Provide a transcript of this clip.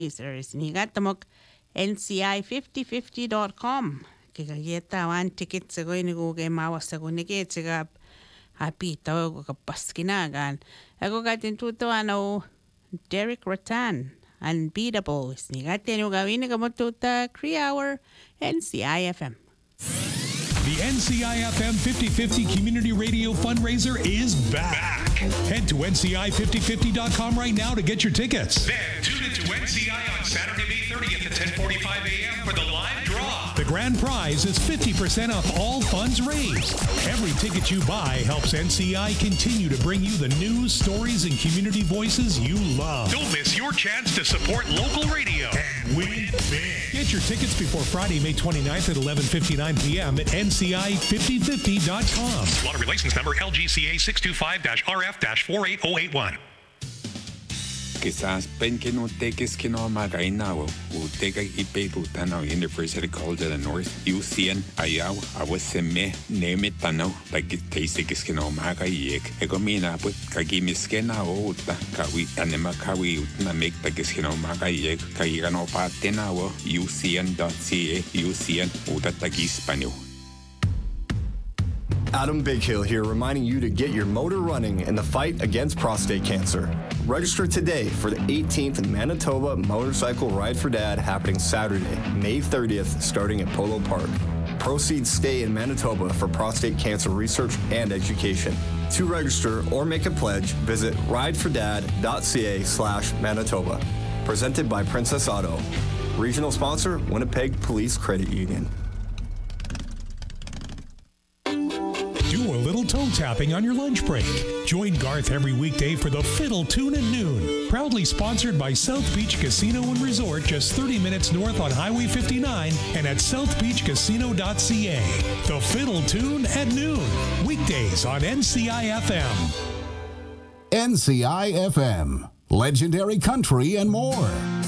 Nigatamok NCI5050.com. Kikageta wan tickets ago inigo kay mawas ago nigit sigap hapita o kapaskinagan. Ako gatin tuto ano Derek Rattan Unbeatable. Nigatin yung gawin na kamututa 3-hour NCIFM. The NCIFM 50/50 Community Radio Fundraiser is back. Head to NCI5050.com right now to get your tickets. Then tune into NCI on Saturday, May 30th at 10:45 a.m. for the live draw. The grand prize is 50% off all funds raised. Every ticket you buy helps NCI continue to bring you the news, stories, and community voices you love. Don't miss your chance to support local radio and win big. Get your tickets before Friday, May 29th at 11:59 p.m. at NCI5050.com. Lottery license number LGCA 625-RF-48081. Quizás pen que no te que no magainawo, o te que ipetu tano University College of the North, UCN, ayaw, awaseme, name it tano, like te se que no magayek, egomina, but kagimiskena o ta, kawi, anema kawi, na make the que no magayek, kayano patenawo, UCN.ca, UCN, o tatagis Adam Bighill here, reminding you to get your motor running in the fight against prostate cancer. Register today for the 18th Manitoba Motorcycle Ride for Dad happening Saturday, May 30th, starting at Polo Park. Proceeds stay in Manitoba for prostate cancer research and education. To register or make a pledge, visit ridefordad.ca/Manitoba. Presented by Princess Auto. Regional sponsor, Winnipeg Police Credit Union. Do a little toe tapping on your lunch break. Join Garth every weekday for the Fiddle Tune at noon. Proudly sponsored by South Beach Casino and Resort, just 30 minutes north on Highway 59 and at southbeachcasino.ca. The Fiddle Tune at noon. Weekdays on NCIFM. NCIFM. Legendary country and more.